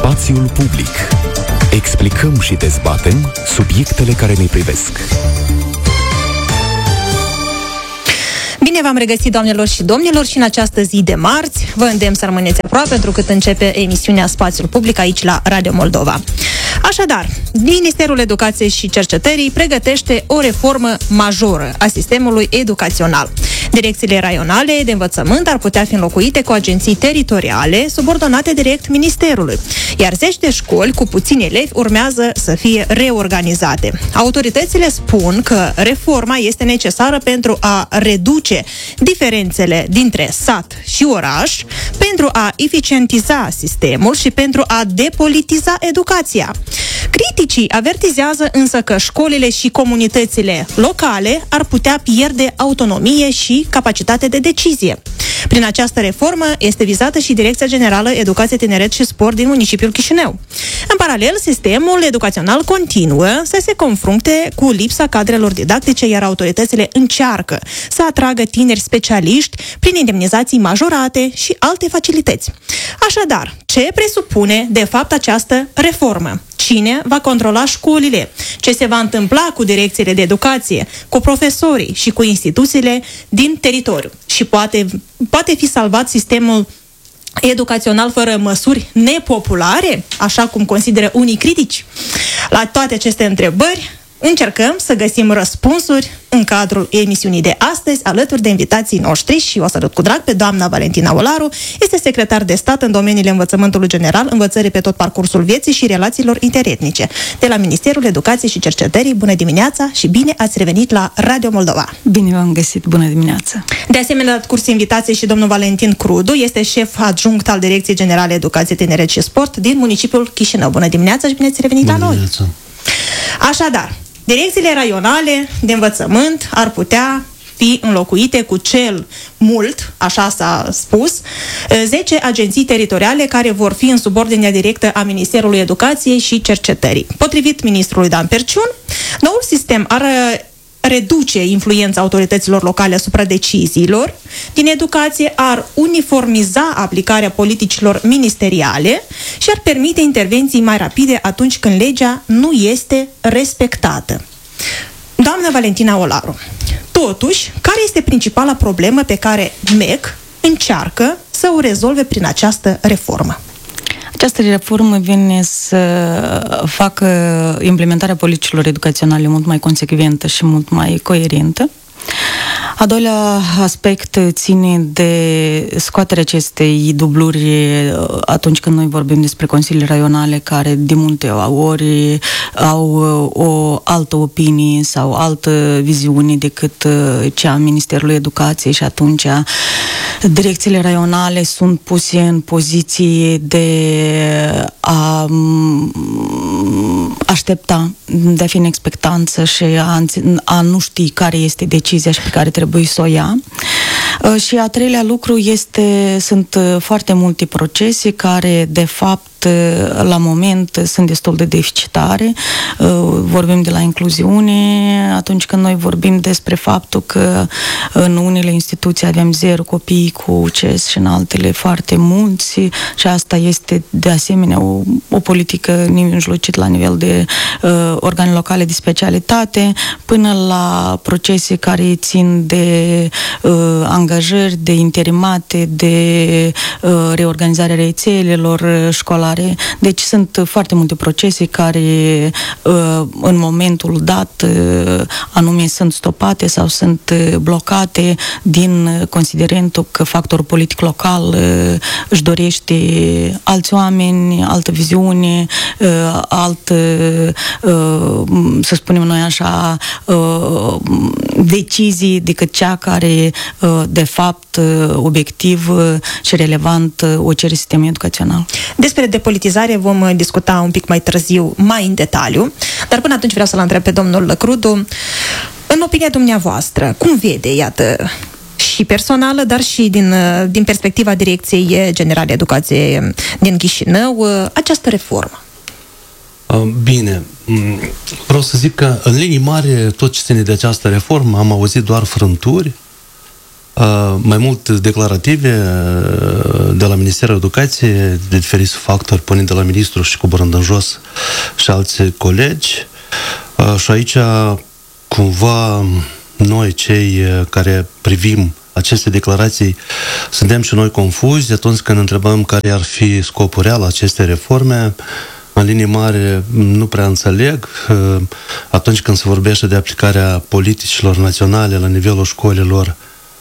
Spațiul public. Explicăm și dezbatem subiectele care ne privesc. Bine v-am regăsit, doamnelor și domnilor, și în această zi de marți. Vă îndemn să rămâneți aproape, pentru că începe emisiunea Spațiul Public aici la Radio Moldova. Așadar, Ministerul Educației și Cercetării pregătește o reformă majoră a sistemului educațional. Direcțiile raionale de învățământ ar putea fi înlocuite cu agenții teritoriale subordonate direct Ministerului, iar zeci de școli cu puțini elevi urmează să fie reorganizate. Autoritățile spun că reforma este necesară pentru a reduce diferențele dintre sat și oraș, pentru a eficientiza sistemul și pentru a depolitiza educația. Criticii avertizează însă că școlile și comunitățile locale ar putea pierde autonomie și capacitate de decizie. Prin această reformă este vizată și Direcția Generală Educație, Tineret și Sport din municipiul Chișinău. În paralel, sistemul educațional continuă să se confrunte cu lipsa cadrelor didactice, iar autoritățile încearcă să atragă tineri specialiști prin indemnizații majorate și alte facilități. Așadar, ce presupune de fapt această reformă? Cine va controla școlile? Ce se va întâmpla cu direcțiile de educație, cu profesorii și cu instituțiile din teritoriu? Și poate fi salvat sistemul educațional fără măsuri nepopulare, așa cum consideră unii critici? La toate aceste întrebări încercăm să găsim răspunsuri în cadrul emisiunii de astăzi, alături de invitații noștri, și o salut cu drag pe doamna Valentina Olaru, este secretar de stat în domeniile învățământului general, învățării pe tot parcursul vieții și relațiilor interetnice de la Ministerul Educației și Cercetării. Bună dimineața și bine ați revenit la Radio Moldova! Bine v-am găsit, bună dimineața! De asemenea, a dat curs invitației și domnul Valentin Crudu, este șef adjunct al Direcției Generale Educație, Tineret și Sport din municipiul Chișinău. Bună dimineața și bine ați revenit la noi! Așadar, direcțiile raionale de învățământ ar putea fi înlocuite cu cel mult, așa s-a spus, 10 agenții teritoriale care vor fi în subordinea directă a Ministerului Educației și Cercetării. Potrivit ministrului Dan Perciun, noul sistem ar reduce influența autorităților locale asupra deciziilor din educație, ar uniformiza aplicarea politicilor ministeriale și ar permite intervenții mai rapide atunci când legea nu este respectată. Doamna Valentina Olaru, totuși, care este principala problemă pe care MEC încearcă să o rezolve prin această reformă? Această reformă vine să facă implementarea politicilor educaționale mult mai consecventă și mult mai coerentă. A doilea aspect ține de scoaterea acestei dubluri atunci când noi vorbim despre consilii raionale care de multe ori au o altă opinie sau altă viziune decât cea a Ministerului Educației și atunci direcțiile raionale sunt puse în poziție de a aștepta, de a fi în expectanță și a nu ști care este decizia și pe care trebuie să o ia. Și a treilea lucru sunt foarte multe procese care, de fapt, la moment sunt destul de deficitare. Vorbim de la incluziune atunci când noi vorbim despre faptul că în unele instituții avem 0 copii cu CES și în altele foarte mulți și asta este de asemenea o politică nemijlocit la nivel de organe locale de specialitate, până la procese care țin de angajări, de interimate, de reorganizarea rețelelor școlare. Deci sunt foarte multe procese care în momentul dat anume sunt stopate sau sunt blocate din considerentul că factorul politic local își dorește alți oameni, altă viziune, să spunem noi așa, decizii decât cea care de fapt obiectiv și relevant o cere sistemul educațional. Despre depolitizare vom discuta un pic mai târziu, mai în detaliu, dar până atunci vreau să-l întreb pe domnul Crudu, în opinia dumneavoastră, cum vede, iată, și personală, dar și din perspectiva Direcției Generale Educație din Chișinău, această reformă? Bine, vreau să zic că în linii mari tot ce ține de această reformă am auzit doar frânturi, mai mult declarative de la Ministerul Educației, de diferiți factori, pornind de la ministru și coborând în jos și alți colegi. Și aici, cumva, noi, cei care privim aceste declarații, suntem și noi confuzi atunci când întrebăm care ar fi scopul real acestei reforme. În linii mari nu prea înțeleg. Atunci când se vorbește de aplicarea politicilor naționale la nivelul școlilor,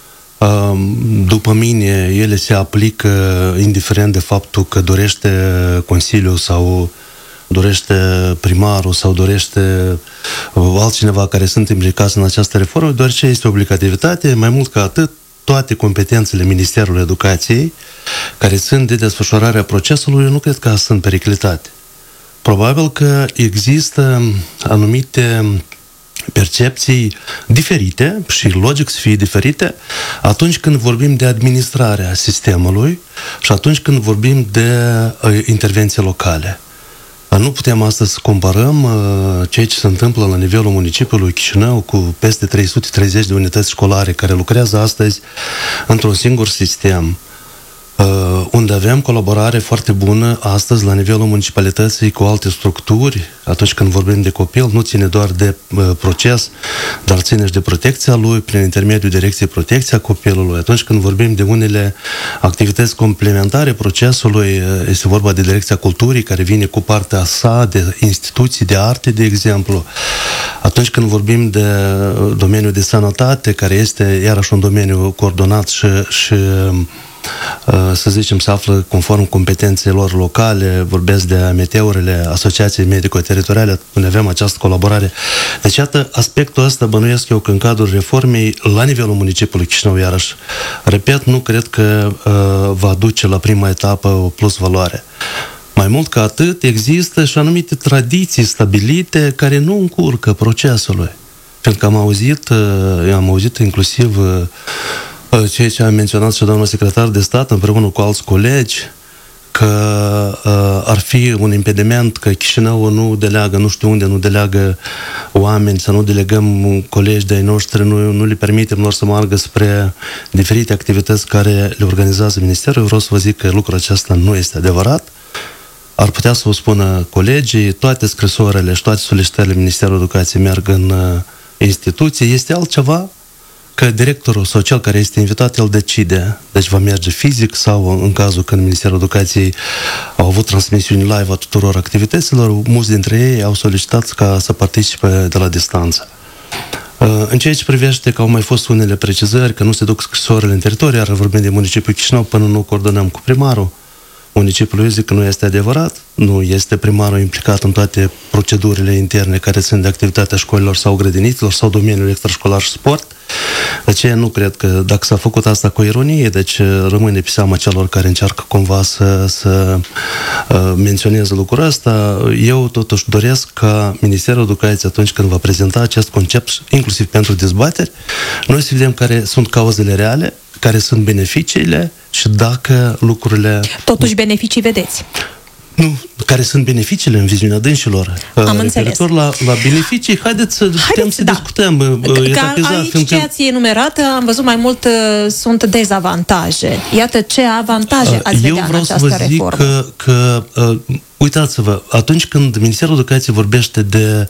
după mine, ele se aplică indiferent de faptul că dorește Consiliul sau dorește primarul sau dorește altcineva care sunt implicați în această reformă, deoarece este obligativitate. Mai mult ca atât, toate competențele Ministerului Educației care țin de desfășurarea procesului, eu nu cred că sunt periclitate. Probabil că există anumite percepții diferite și logic să fie diferite atunci când vorbim de administrarea sistemului și atunci când vorbim de intervenții locale. Nu putem astăzi să comparăm ceea ce se întâmplă la nivelul municipiului Chișinău cu peste 330 de unități școlare care lucrează astăzi într-un singur sistem, unde avem colaborare foarte bună astăzi la nivelul municipalității cu alte structuri. Atunci când vorbim de copil, nu ține doar de proces, dar ține și de protecția lui prin intermediul Direcției Protecția Copilului. Atunci când vorbim de unele activități complementare procesului, este vorba de Direcția Culturii, care vine cu partea sa de instituții de arte, de exemplu. Atunci când vorbim de domeniul de sănătate, care este iarăși un domeniu coordonat și să zicem, se află conform competențelor locale, vorbesc de AMT-urile, Asociației Medico-Teritoriale, unde avem această colaborare. Deci, iată, aspectul ăsta bănuiesc eu că în cadrul reformei, la nivelul municipiului Chișinău, iarăși, repet, nu cred că va duce la prima etapă o plus valoare. Mai mult ca atât, există și anumite tradiții stabilite care nu încurcă procesului. Pentru că am auzit inclusiv ceea ce a menționat și doamna secretar de stat împreună cu alți colegi, că ar fi un impediment că Chișinăul nu deleagă, nu știu unde, nu deleagă oameni, să nu delegăm colegi de-ai noștri, nu le permitem lor să meargă spre diferite activități care le organizează Ministerul. Eu vreau să vă zic că lucrul acesta nu este adevărat. Ar putea să vă spună colegii, toate scrisorile și toate solicitările Ministerului Educației merg în instituție. Este altceva că directorul sau cel care este invitat, el decide. Deci va merge fizic sau, în cazul când Ministerul Educației au avut transmisiuni live a tuturor activităților, mulți dintre ei au solicitat ca să participe de la distanță. În ceea ce privește că au mai fost unele precizări, că nu se duc scrisorile în teritoriu, iar vorbim de municipiul Chișinău, până nu coordonăm cu primarul municipiului, zic că nu este adevărat, nu este primarul implicat în toate procedurile interne care sunt de activitatea școlilor sau grădiniților sau domeniul extrașcolar și sport. De aceea nu cred că dacă s-a făcut asta cu ironie, deci rămâne pe seama celor care încearcă cumva să menționeze lucrul ăsta. Eu totuși doresc ca Ministerul Educației, atunci când va prezenta acest concept, inclusiv pentru dezbateri, noi să vedem care sunt cauzele reale, care sunt beneficiile și dacă lucrurile... Totuși beneficii vedeți. Nu, care sunt beneficiile în viziunea dânșilor. Am înțeles. La beneficii, haideți să discutăm etapizat. Aici ce ați enumerat, am văzut mai mult, sunt dezavantaje. Iată ce avantaje ați vedea în această reformă. Eu vreau să vă zic că uitați-vă, atunci când Ministerul Educației vorbește de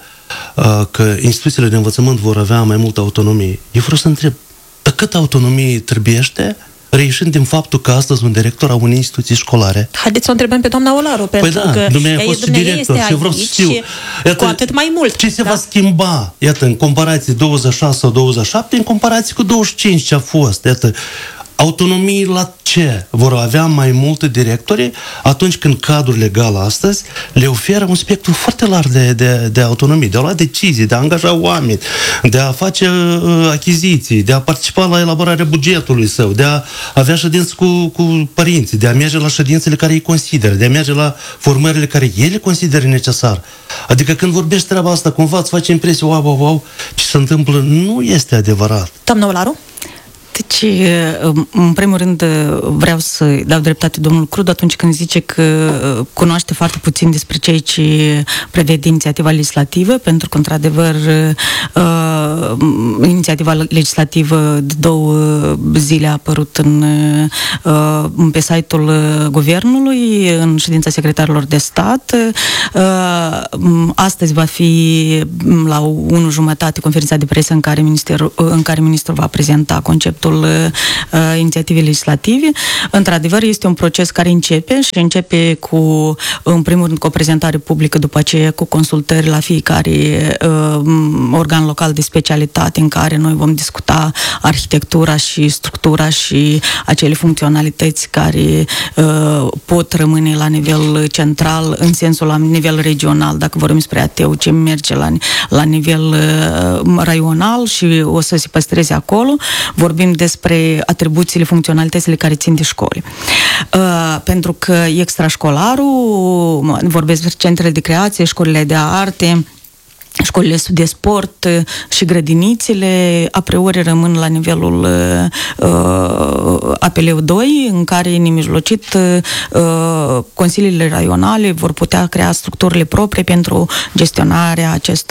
că instituțiile de învățământ vor avea mai multă autonomie, eu vreau să întreb, dar cât autonomie trebuiește, reieșind din faptul că astăzi un director a unei instituții școlare... Haideți să o întrebăm pe doamna Olaru, pentru că dumneavoastră a fost și director și vreau să știu. Iată, cu atât mai mult. Ce se va schimba, iată, în comparație 26 sau 27, în comparație cu 25 ce a fost, iată, autonomii la ce? Vor avea mai multe directori atunci când cadrul legal astăzi le oferă un spectru foarte larg de autonomie, de a lua decizii, de a angaja oameni, de a face achiziții, de a participa la elaborarea bugetului său, de a avea ședințe cu părinții, de a merge la ședințele care îi consideră, de a merge la formările care ele consideră necesar. Adică când vorbești treaba asta, cumva îți face impresia, wow, ce se întâmplă, nu este adevărat. Doamna Olaru? Deci, în primul rând, vreau să dau dreptate domnul Crudu atunci când zice că cunoaște foarte puțin despre ceea ce prevede inițiativa legislativă, pentru că, într-adevăr, inițiativa legislativă de 2 zile a apărut pe site-ul Guvernului, în ședința secretarilor de stat. Astăzi va fi la 1:30 conferința de presă în care ministrul va prezenta conceptul inițiativei legislative. Într-adevăr, este un proces care începe cu, în primul rând, cu o prezentare publică, după aceea cu consultări la fiecare organ local de specialitate, în care noi vom discuta arhitectura și structura și acele funcționalități care pot rămâne la nivel central, în sensul la nivel regional, dacă vorbim despre ATEU, ce merge la nivel raional și o să se păstreze acolo. Vorbim despre atribuțiile, funcționalitățile care țin de școli. Pentru că extrașcolarul, vorbesc despre centrele de creație, școlile de arte, școlile de sport și grădinițele a priori rămân la nivelul APL 2, în care nemijlocit consiliile raionale vor putea crea structurile proprii pentru gestionarea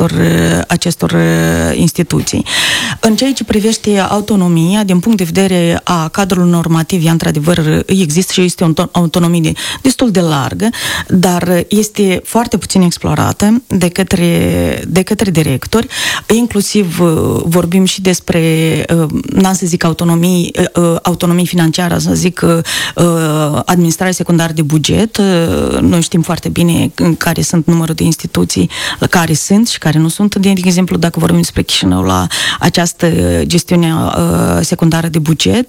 acestor instituții. În ceea ce privește autonomia, din punct de vedere a cadrului normativ, ea într-adevăr există și este o autonomie destul de largă, dar este foarte puțin explorată de către directori, inclusiv vorbim și despre, n-am să zic autonomie financiară, să zic administrare secundară de buget. Noi știm foarte bine care sunt numărul de instituții care sunt și care nu sunt. De exemplu, dacă vorbim despre Chișinău, la această gestiune secundară de buget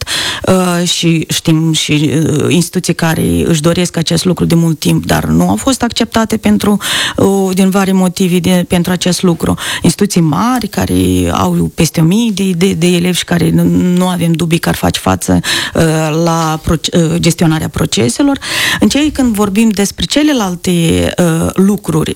și știm și instituții care își doresc acest lucru de mult timp, dar nu au fost acceptate din vari motive pentru acest lucru. Instituții mari care au peste 1000 de elevi și care nu avem dubii că ar face față la gestionarea proceselor. În cei când vorbim despre celelalte lucruri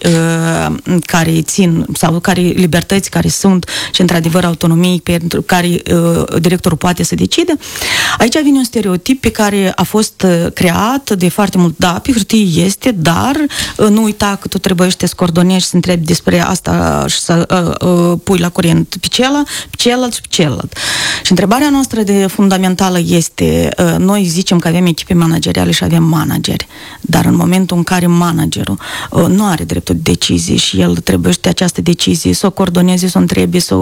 care țin sau libertăți care sunt și într-adevăr autonomii pentru care directorul poate să decide, aici vine un stereotip pe care a fost creat de foarte mult. Da, pe hârtie este, dar nu uita că tu trebuie să te scordonezi și să întrebi despre asta și să pui la curent pe celălalt și pe celălalt. Și întrebarea noastră fundamentală este, noi zicem că avem echipe manageriale și avem manageri, dar în momentul în care managerul nu are dreptul de decizie și el trebuie să această decizie să o coordoneze, să o întrebe, să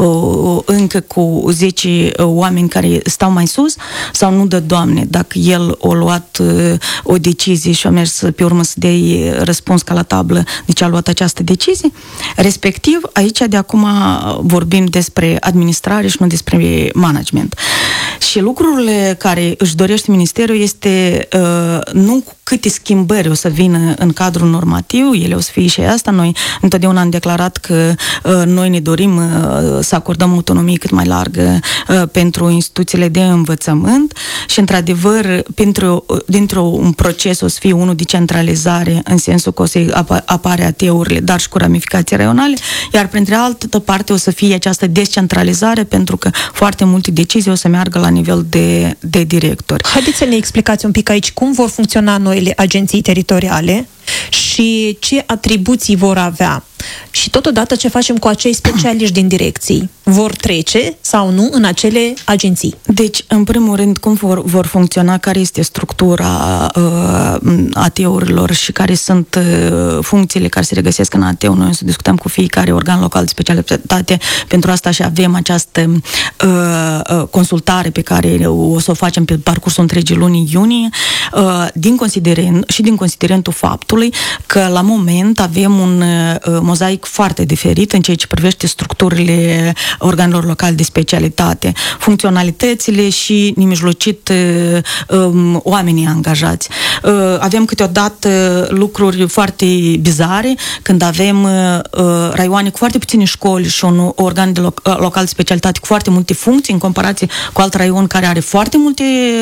încă cu 10 oameni care stau mai sus, sau nu dă, Doamne, dacă el a luat o decizie și a mers pe urmă să dea răspuns ca la tablă de ce a luat această decizie, respectiv, aici de acum vorbim despre administrare și nu despre management. Și lucrurile care își dorește Ministerul este nu câte schimbări o să vină în cadrul normativ, ele o să fie și asta. Noi întotdeauna am declarat că noi ne dorim să acordăm autonomie cât mai largă pentru instituțiile de învățământ și, într-adevăr, dintr-un proces o să fie unul de centralizare, în sensul că o să apare ATE-urile, dar și cu ramificații raionale, iar printre altă parte o să fie această descentralizare, pentru că foarte multe decizii o să meargă la nivel de directori. Haideți să ne explicați un pic aici cum vor funcționa noile agenții teritoriale și ce atribuții vor avea. Și totodată ce facem cu acei specialiști din direcții? Vor trece sau nu în acele agenții? Deci, în primul rând, cum vor funcționa, care este structura ATE-urilor și care sunt funcțiile care se regăsesc în ATE. Noi o să discutăm cu fiecare organ local de specialitate. Pentru asta și avem această consultare pe care o să o facem pe parcursul întregii lunii iunie, din considerentul faptului că la moment avem un mozaic foarte diferit în ceea ce privește structurile organelor locale de specialitate, funcționalitățile și nemijlocit oamenii angajați. Avem câteodată lucruri foarte bizare când avem raioane cu foarte puține școli și un organ local de specialitate cu foarte multe funcții în comparație cu alt raion care are foarte multe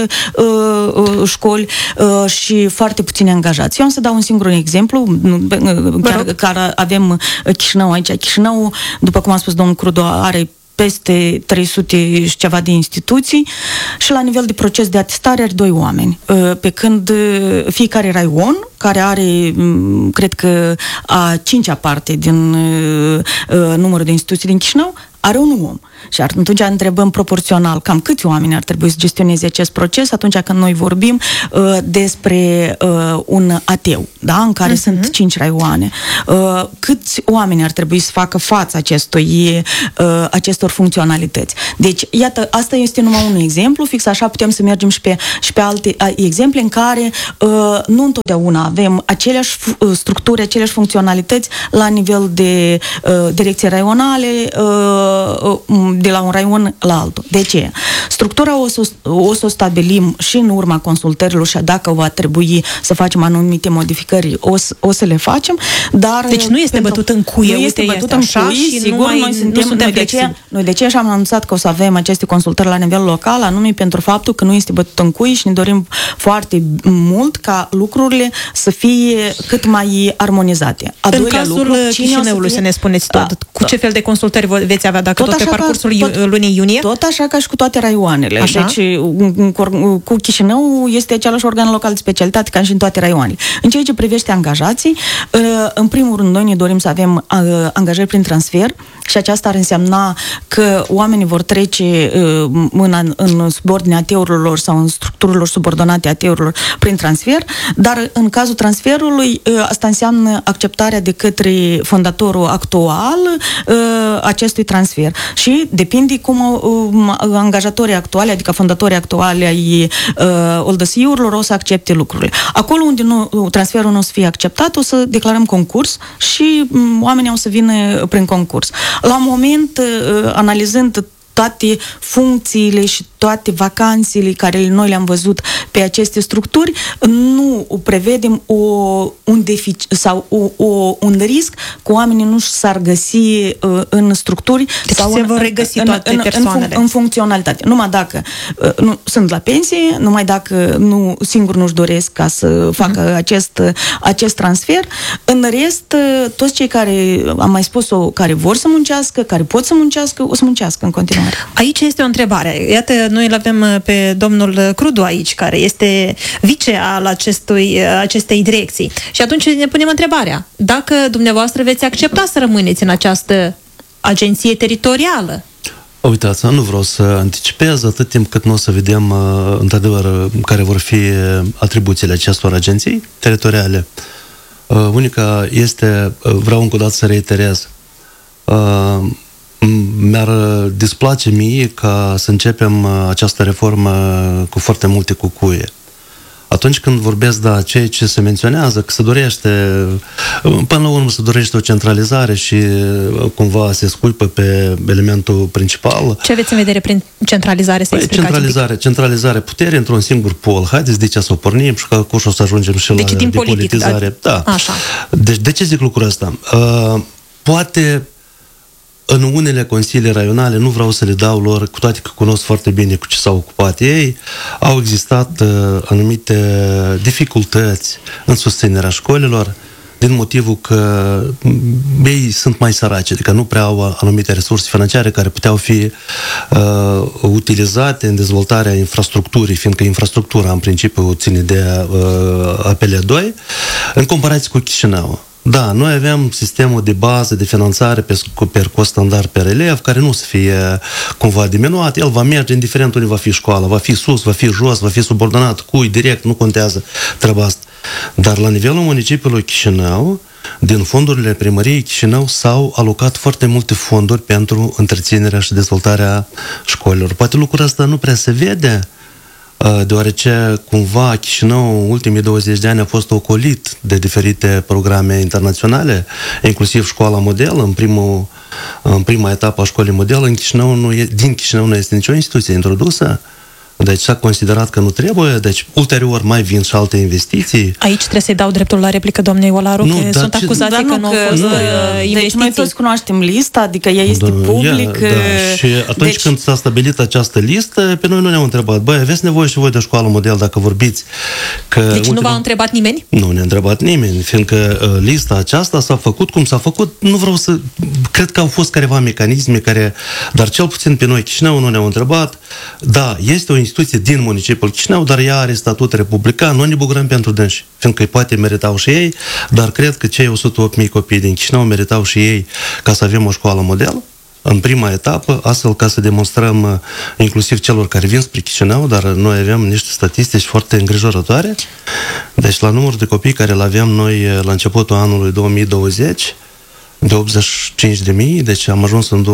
școli și foarte puțini angajați. Eu am să dau un singur exemplu, care avem Chișinău aici. Chișinău, după cum a spus domnul Crudo, are peste 300 și ceva de instituții și la nivel de proces de atestare are 2 oameni. Pe când fiecare raion, care are, cred că, a 5-a parte din numărul de instituții din Chișinău, are un om. Și atunci întrebăm proporțional cam câți oameni ar trebui să gestioneze acest proces atunci când noi vorbim despre un ateu, da? În care sunt 5 raioane. Câți oameni ar trebui să facă față acestor funcționalități? Deci, iată, asta este numai un exemplu, fix așa putem să mergem și pe alte exemple în care nu întotdeauna avem aceleași structuri, aceleași funcționalități la nivel de direcții raionale, de la un raion la altul. De ce? Structura o să o stabilim și în urma consultărilor și dacă va trebui să facem anumite modificări, o să le facem, dar... Deci nu este bătut în cuie, nu este bătut în cuie, sigur, noi de ce așa am anunțat că o să avem aceste consultări la nivel local, anume pentru faptul că nu este bătut în cuie și ne dorim foarte mult ca lucrurile să fie cât mai armonizate. În cazul Chișinăului, să ne spuneți cu ce fel de consultări veți avea, dacă tot pe parcursul lunii iunie? Tot așa ca și cu toate raioanele. Așa? Deci, cu Chișinău este același organ local de specialitate ca și în toate raioanele. În ceea ce privește angajații, în primul rând, noi ne dorim să avem angajări prin transfer și aceasta ar însemna că oamenii vor trece în subordinea ateurilor sau în structurilor subordonate ateurilor prin transfer, dar în cazul transferului asta înseamnă acceptarea de către fondatorul actual acestui transfer. Și depinde cum angajatorii actuali, adică fondatorii actuali ai oldăsiurilor o să accepte lucrurile. Acolo unde transferul nu o să fie acceptat, o să declarăm concurs și oamenii o să vină prin concurs. La moment, analizând toate funcțiile și toate vacanțele care noi le-am văzut pe aceste structuri, nu prevedem un deficit sau un risc că oamenii nu s-ar găsi în structuri deci sau se vor regăsi toate persoanele. În funcționalitate. Numai dacă nu sunt la pensie, numai dacă singur nu-și doresc ca să facă acest transfer. În rest, toți cei care, am mai spus-o, care vor să muncească, care pot să muncească, o să muncească în continuare. Aici este o întrebare. Iată, noi îl avem pe domnul Crudu aici, care este vice al acestei direcții. Și atunci ne punem întrebarea, dacă dumneavoastră veți accepta să rămâneți în această agenție teritorială? Uitați, nu vreau să anticipez atât timp cât nu o să vedem într-adevăr care vor fi atribuțiile acestor agenții teritoriale. Unica este, vreau încă o dată să reiterez, mi-ar displace mie ca să începem această reformă cu foarte multe cucuie. Atunci când vorbesc, ceea ce se menționează, că se dorește, până la urmă se dorește o centralizare și cumva se sculpă pe elementul principal. Ce aveți în vedere prin centralizare, să explicați? Centralizare puterii într-un singur pol. Haideți de ce să o pornim și că o să ajungem și la depolitizare. Da. Așa. Deci de ce zic lucrul ăsta? Poate în unele consilii raionale, nu vreau să le dau lor, cu toate că cunosc foarte bine cu ce s-au ocupat ei, au existat anumite dificultăți în susținerea școlilor, din motivul că ei sunt mai săraci, adică nu prea au anumite resurse financiare care puteau fi utilizate în dezvoltarea infrastructurii, fiindcă infrastructura în principiu ține de APL2, în comparație cu Chișinău. Da, noi avem sistemul de bază de finanțare pe cost standard per elev, care nu să fie cumva diminuat. El va merge indiferent unde va fi școala, va fi sus, va fi jos, va fi subordonat, cui, direct, nu contează treaba asta. Dar la nivelul municipiului Chișinău, din fondurile primăriei Chișinău s-au alocat foarte multe fonduri pentru întreținerea și dezvoltarea școlilor. Poate lucrul ăsta nu prea se vede, deoarece cumva Chișinău ultimii 20 de ani a fost ocolit de diferite programe internaționale, inclusiv școala model, în prima etapă a școlii model, din Chișinău nu este nicio instituție introdusă. Deci s-a considerat că nu trebuie, deci ulterior mai vin și alte investiții. Aici trebuie să-i dau dreptul la replică doamnei Olaru, că sunt acuzații că nu au fost investiții. Deci noi toți cunoaștem lista, adică ea este public. Și atunci când s-a stabilit această listă, pe noi nu ne-au întrebat, băi, aveți nevoie și voi de școală model dacă vorbiți că... Deci nu v-a întrebat nimeni? Nu ne-a întrebat nimeni, fiindcă lista aceasta s-a făcut cum s-a făcut, nu vreau să... Cred că au fost careva mecanisme care... Dar cel puțin pe noi Chișinău nu ne-au întrebat. Da, este o instituție din municipiul Chișinău, dar ea are statut republican, nu ne bucurăm pentru dânsi, fiindcă poate meritau și ei, dar cred că cei 108.000 copii din Chișinău meritau și ei ca să avem o școală model în prima etapă, astfel ca să demonstrăm inclusiv celor care vin spre Chișinău, dar noi avem niște statistici foarte îngrijorătoare. Deci la numărul de copii care îl aveam noi la începutul anului 2020, de 85.000, deci am ajuns în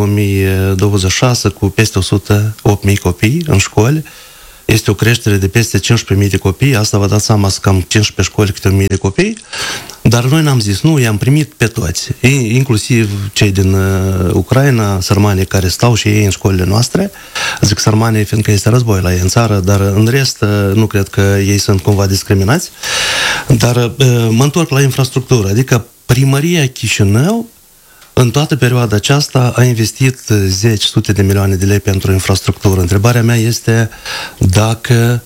2026 cu peste 108.000 copii în școli. Este o creștere de peste 15.000 de copii, asta vă dați seama, cam 15 școli câte 1.000 de copii, dar noi n-am zis, nu, i-am primit pe toți, inclusiv cei din Ucraina, sărmanii care stau și ei în școlile noastre, zic sărmanii fiindcă este război la ei în țară, dar în rest nu cred că ei sunt cumva discriminați, dar mă întorc la infrastructură, adică Primăria Chișinău în toată perioada aceasta a investit sute de milioane de lei pentru infrastructură. Întrebarea mea este dacă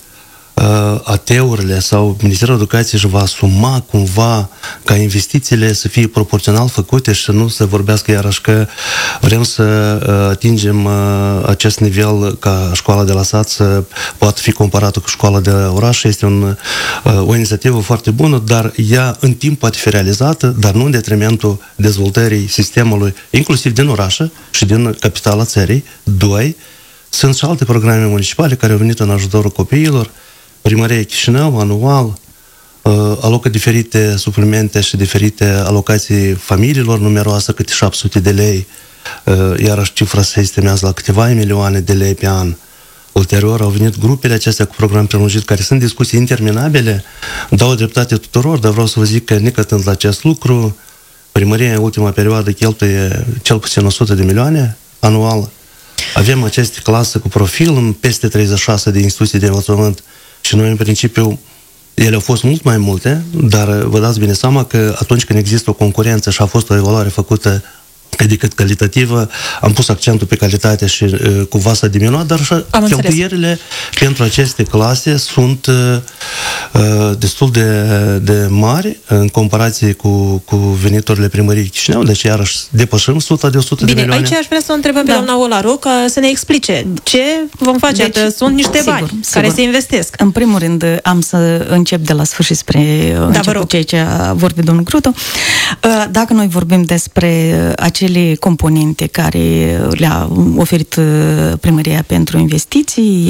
AT-urile sau Ministerul Educației își va asuma cumva ca investițiile să fie proporțional făcute și să nu se vorbească iarăși că vrem să atingem acest nivel ca școala de la sat să poată fi comparată cu școala de oraș. Este o inițiativă foarte bună, dar ea în timp poate fi realizată, dar nu în detrimentul dezvoltării sistemului, inclusiv din orașe și din capitala țării. 2. Sunt și alte programe municipale care au venit în ajutorul copiilor. Primăria Chișinău, anual, alocă diferite suplimente și diferite alocații familiilor numeroase, câte 700 de lei, iarăși cifra se estimează la câteva milioane de lei pe an. Ulterior au venit grupele acestea cu program prelungit, care sunt discuții interminabile, dau dreptate tuturor, dar vreau să vă zic că necătând la acest lucru, primăria în ultima perioadă cheltuie cel puțin 100 de milioane anual. Avem aceste clase cu profil în peste 36 de instituții de învățământ și noi, în principiu, ele au fost mult mai multe, dar vă dați bine seama că atunci când există o concurență și a fost o evaluare făcută adică calitativă, am pus accentul pe calitate și cumva s-a diminuat, dar și cheltuierile pentru aceste clase sunt destul de mari în comparație cu veniturile primăriei Chișinău, deci iarăși depășim 100 de milioane. Aici aș vrea să o întrebăm pe doamna Olaru ca să ne explice ce vom face. Deci, sunt niște bani care se investesc. În primul rând am să încep de la sfârșit spre început ceea ce a vorbit domnul Crutu. Dacă noi vorbim despre acele componente care le-a oferit primăria pentru investiții,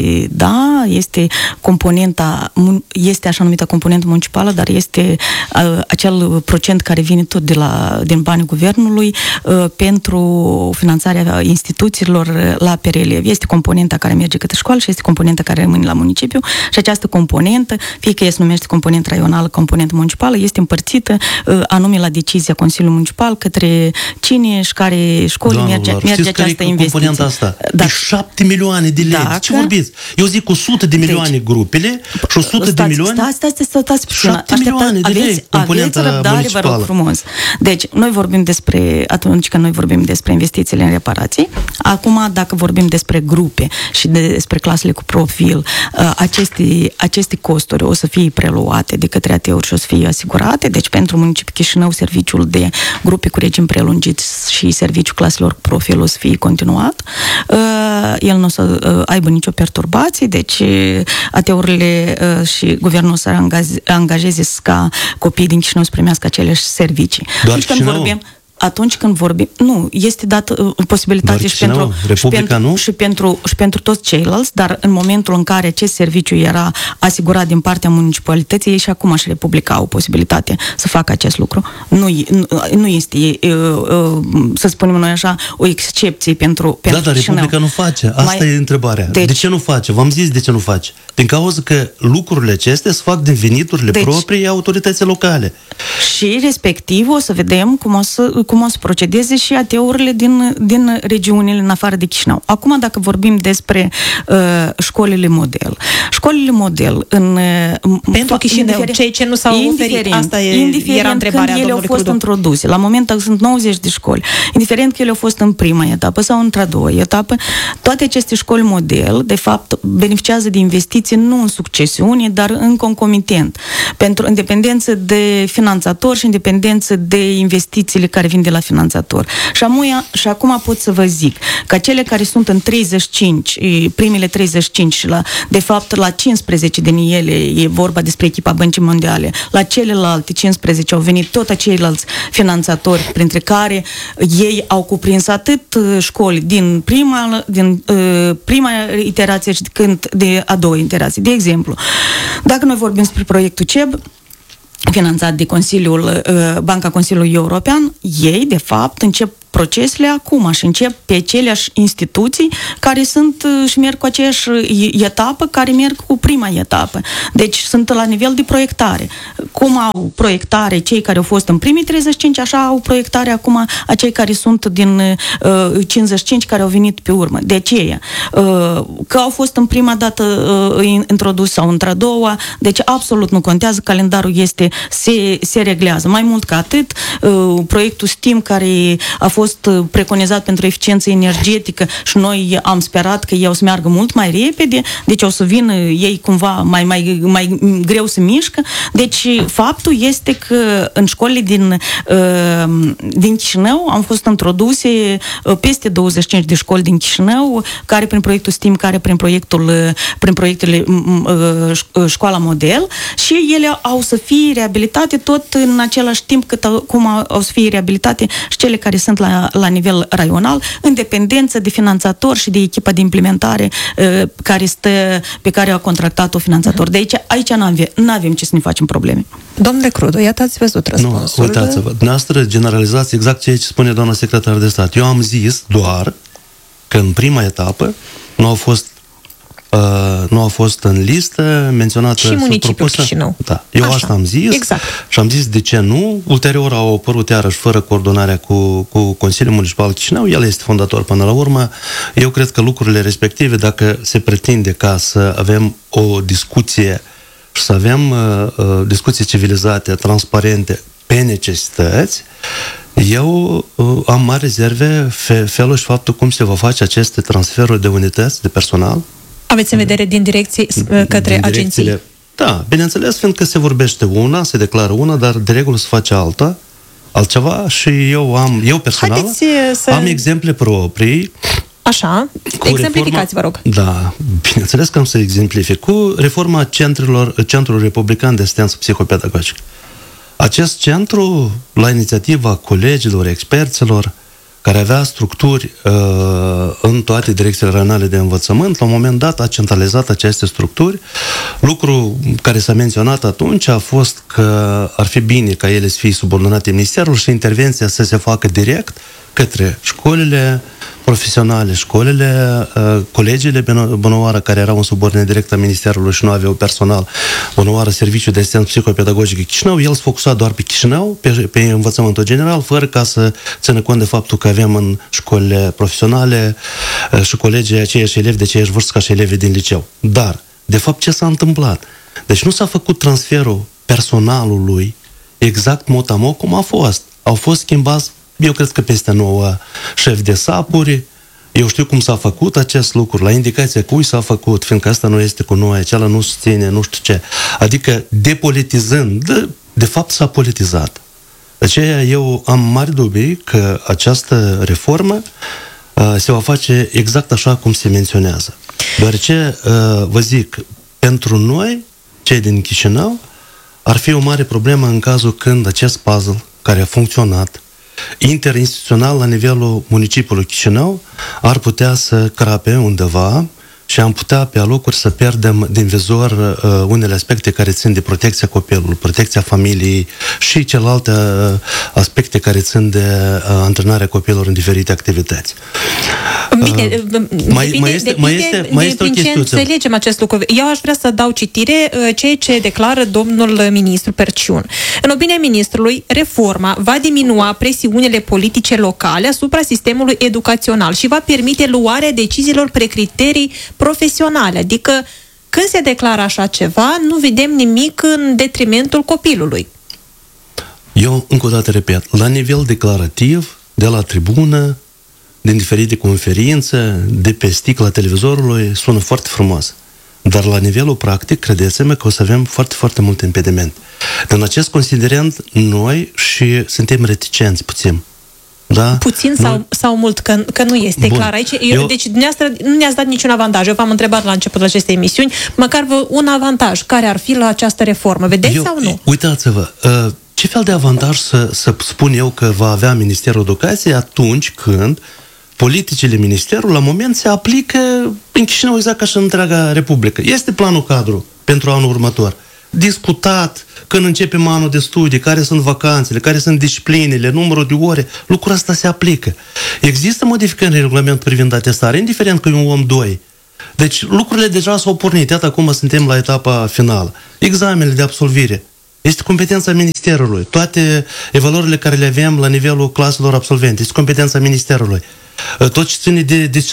este componenta, este așa numită componentă municipală, dar este acel procent care vine tot din banii guvernului pentru finanțarea instituțiilor la per elev. Este componenta care merge către școală și este componenta care rămâne la municipiu și această componentă, fie că se numește componentă raională, componentă municipală, este împărțită anume la decizia Consiliului Municipal către cine și care școli merge această investiție. Asta? Da. E 7 milioane de lei. De ce vorbiți? Eu zic 100 de milioane grupele și 100 de milioane... Stați 7 milioane de lei componenta răbdare, vă rog frumos. Deci, noi vorbim atunci când noi vorbim despre investițiile în reparații, acum dacă vorbim despre grupe și despre clasele cu profil, aceste costuri o să fie preluate de către AT-uri și o să fie asigurate. Deci, pentru municipiul Chișinău, serviciul de grupe cu regim prelungit și serviciul claselor cu profil o să fie continuat. El nu o să aibă nicio perturbație, deci AT-urile și guvernul o să angajeze ca copiii din Chișinău să primească aceleași servicii. Atunci când vorbim, nu, este dată posibilitate și pentru toți ceilalți, dar în momentul în care acest serviciu era asigurat din partea municipalității, ei și acum și Republica au posibilitate să facă acest lucru. Nu este, să spunem noi așa, o excepție pentru dar Republica nu face. Asta e întrebarea. De ce nu face? V-am zis de ce nu face. Din cauza că lucrurile acestea se fac din veniturile proprii autorității locale. Și respectiv o să vedem cum o să procedeze și AT-urile din regiunile în afară de Chișinău. Acum, dacă vorbim despre școlile model. Școlile model pentru Chișinău, cei ce nu s-au oferit, asta era întrebarea când ele au fost introduse. La moment sunt 90 de școli. Indiferent că ele au fost în prima etapă sau într-a doua etapă, toate aceste școli model, de fapt, beneficiază de investiții nu în succesiune, dar în concomitent. Pentru independență de finanțator și independență de investițiile care vin vin de la finanțator. Și acum pot să vă zic că cele care sunt în 35, primele 35 și de fapt la 15 din ele e vorba despre echipa Băncii Mondiale, la celelalte 15 au venit tot ceilalți finanțatori, printre care ei au cuprins atât școli din prima iterație și de a doua iterație. De exemplu, dacă noi vorbim despre proiectul CEB, finanțat de Banca Consiliului European, ei, de fapt, încep procesele acum și încep pe aceleași instituții care și merg cu aceeași etapă, care merg cu prima etapă. Deci sunt la nivel de proiectare. Cum au proiectare cei care au fost în primii 35, așa au proiectare acum acei care sunt din 55 care au venit pe urmă. De aceea, că au fost în prima dată introdus sau într-a doua, deci absolut nu contează, calendarul se reglează. Mai mult ca atât, proiectul STEAM care a fost preconizat pentru eficiență energetică și noi am sperat că ei o să meargă mult mai repede, deci o să vină ei cumva mai greu să mișcă. Deci faptul este că în școlile din Chișinău am fost introduse peste 25 de școli din Chișinău, care prin proiectul STEAM, care prin proiectele Școala Model, și ele au să fie reabilitate tot în același timp cum au să fie reabilitate și cele care sunt la nivel raional, în dependență de finanțator și de echipa de implementare pe care a contractat-o finanțator. De aici nu avem ce să ne facem probleme. Domnule Crudu, iată ați văzut răspunsul. Nu, uitați-vă, dumneavoastră generalizați exact ceea ce spune doamna secretar de stat. Eu am zis doar că în prima etapă nu a fost în listă menționată și municipiul Chișinău. Da. Eu așa, asta am zis. Exact. Și am zis de ce nu. Ulterior au apărut iarăși fără coordonarea cu Consiliul Municipal Chișinău. El este fondator până la urmă. Eu cred că lucrurile respective, dacă se pretinde ca să avem o discuție și să avem discuții civilizate, transparente, pe necesități, eu am mari rezerve felul și faptul cum se va face aceste transferuri de unități de personal. Aveți în vedere din direcții către agenții? Da, bineînțeles, fiindcă se vorbește una, se declară una, dar de regulă se face altceva și eu personal am exemple proprii. Așa, exemplificați, vă rog. Da, bineînțeles că am să exemplific cu reforma Centrului Republican de Asistență Psihopedagogică. Acest centru, la inițiativa colegilor, experților, care avea structuri în toate direcțiile raionale de învățământ, la un moment dat a centralizat aceste structuri. Lucru care s-a menționat atunci a fost că ar fi bine ca ele să fie subordonate ministerului și intervenția să se facă direct către școlile profesionale, colegiile Bunăoară, care erau în subordine directă a Ministerului și nu aveau personal, Bunăoară, Serviciul de Asistență Psihopedagogică Chișinău, el se focusa doar pe Chișinău, pe învățământul general, fără ca să țină cont de faptul că avem în școlile profesionale și colegii aceiași elevi de aceeași vârstă ca și elevii din liceu. Dar, de fapt, ce s-a întâmplat? Deci nu s-a făcut transferul personalului exact mot-a-mot cum a fost. Au fost schimbați, eu cred că peste 9 șefi de sapuri. Eu știu cum s-a făcut acest lucru, la indicația cui s-a făcut, fiindcă asta nu este cu noi, acela nu susține, nu știu ce. Adică depolitizând, de fapt s-a politizat. De aceea eu am mari dubii că această reformă se va face exact așa cum se menționează. Deoarece, vă zic, pentru noi, cei din Chișinău, ar fi o mare problemă în cazul când acest puzzle care a funcționat interinstituțional la nivelul municipiului Chișinău ar putea să crape undeva și am putea pe alocuri să pierdem din vizor unele aspecte care țin de protecția copilului, protecția familiei și celelalte aspecte care țin de antrenarea copilor în diferite activități. Bine, mai este o chestie. Înțelegem acest lucru. Eu aș vrea să dau citire ceea ce declară domnul ministru Perciun. În opinia ministrului, reforma va diminua presiunile politice locale asupra sistemului educațional și va permite luarea deciziilor pe criterii profesionale. Adică, când se declară așa ceva, nu vedem nimic în detrimentul copilului. Eu, încă o dată repet, la nivel declarativ, de la tribună, din diferite conferințe, de pe sticla televizorului, sună foarte frumos. Dar la nivelul practic, credeți-mă că o să avem foarte, foarte multe impedimente. Din acest considerent, noi și suntem reticenți puțin. Da? Puțin sau mult, că nu este clar aici. Deci dumneavoastră nu ne-ați dat niciun avantaj. Eu v-am întrebat la începutul acestei emisiuni, măcar un avantaj care ar fi la această reformă. Vedeți sau nu? Uitați-vă, ce fel de avantaj să spun eu că va avea Ministerul Educației atunci când politicile Ministerului la moment se aplică în Chișinău exact ca și în întreaga Republică. Este planul cadru pentru anul următor. Discutat când începem anul de studii, care sunt vacanțele, care sunt disciplinele, numărul de ore, lucrul ăsta se aplică. Există modificări în regulament privind atestare, indiferent că e un om 2. Deci lucrurile deja s-au pornit. Iată, acum suntem la etapa finală. Examenele de absolvire. Este competența Ministerului. Toate evaluările care le avem la nivelul claselor absolvente este competența Ministerului. Tot ce ține de